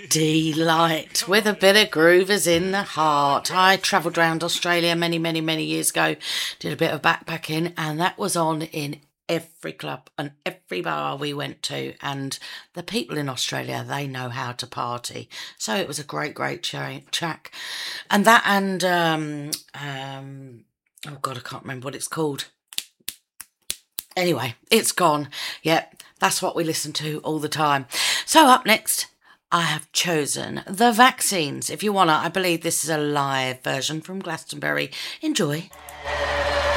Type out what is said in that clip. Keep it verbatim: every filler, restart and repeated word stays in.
Delight with a bit of groovers in the heart. I travelled around Australia many, many, many years ago, did a bit of backpacking, and that was on in every club and every bar we went to. And the people in Australia, they know how to party. So it was a great, great tra- track. And that and, um, um, oh God, I can't remember what it's called. Anyway, it's gone. Yep, that's what we listen to all the time. So up next, I have chosen The Vaccines. If you want to, I believe this is a live version from Glastonbury. Enjoy.